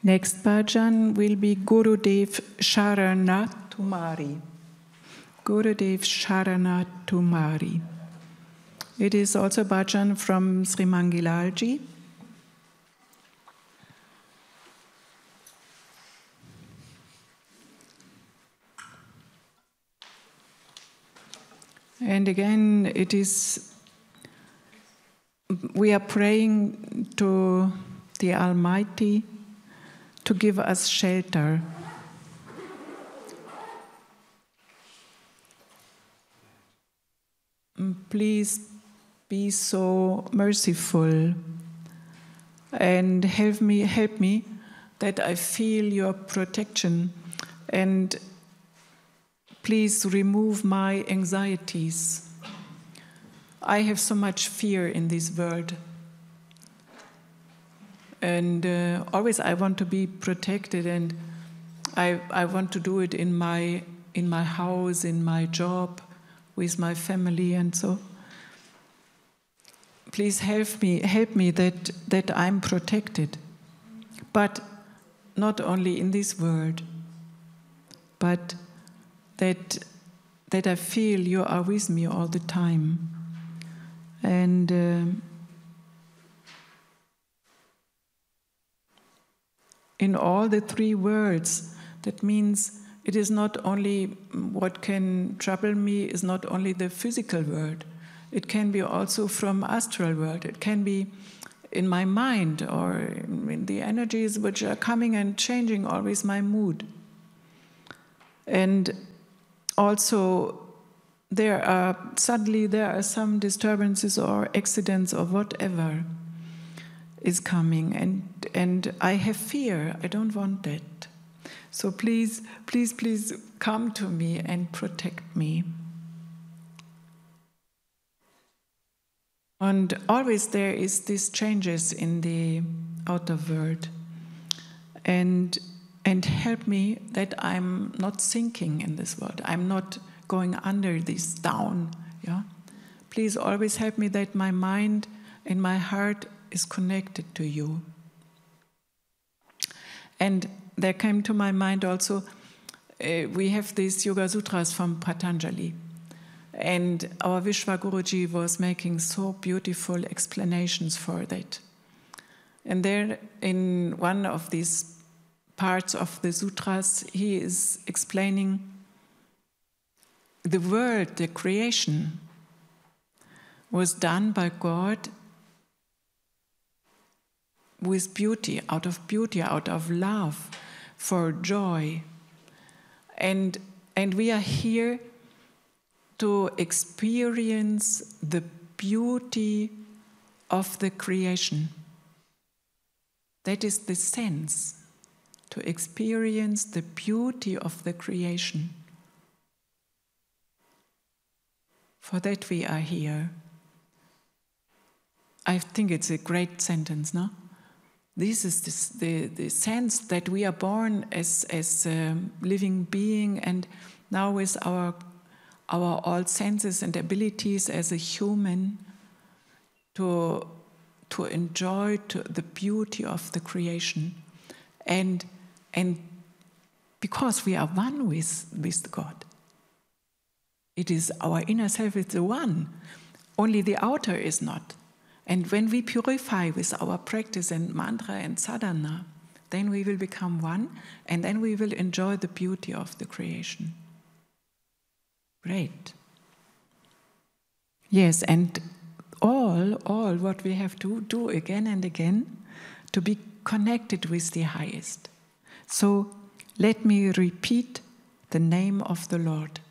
Next bhajan will be Gurudev Sharana Tumari. Gurudev Sharana Tumari. It is also bhajan from Sri Mangilalji. And again, we are praying to the Almighty to give us shelter. Please be so merciful and help me that I feel your protection, and please remove my anxieties. I have so much fear in this world. And always I want to be protected, and I want to do it in my house, in my job, with my family, and so. Please help me that I'm protected. But not only in this world, but that I feel you are with me all the time. And in all the three words, that means it is not only what can trouble me is not only the physical world. It can be also from astral world. It can be in my mind or in the energies which are coming and changing always my mood. And also there are some disturbances or accidents or whatever is coming, and I have fear. I don't want that. So please come to me and protect me. And always there is these changes in the outer world, and help me that I'm not sinking in this world. I'm not going under this down. Yeah, please always help me that my mind and my heart is connected to you. And there came to my mind also, we have these Yoga Sutras from Patanjali. And our Vishwa Guruji was making so beautiful explanations for that. And there, in one of these parts of the sutras, he is explaining the world, the creation, was done by God with beauty, out of love, for joy. And we are here to experience the beauty of the creation. That is the sense, to experience the beauty of the creation. For that we are here. I think it's a great sentence, no? This is the sense that we are born as a living being, and now with our all senses and abilities as a human to enjoy the beauty of the creation, and because we are one with God. It is our inner self is the one, only the outer is not. And when we purify with our practice and mantra and sadhana, then we will become one, and then we will enjoy the beauty of the creation. Great. Yes, and all what we have to do again and again to be connected with the highest. So let me repeat the name of the Lord.